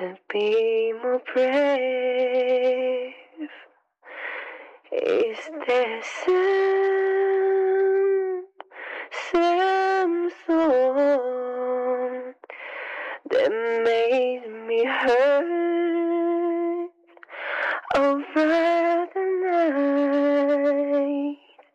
to be more brave. Is there some thought that made me hurt? Alright.